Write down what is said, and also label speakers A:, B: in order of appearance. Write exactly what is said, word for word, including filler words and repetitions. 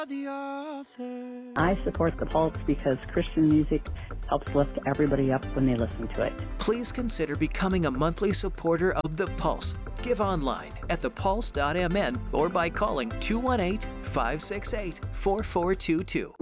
A: I support the Pulse because Christian music helps lift everybody up when they listen to it.
B: Please consider becoming a monthly supporter of The Pulse. Give online at the pulse dot m n or by calling two one eight, five six eight, four four two two.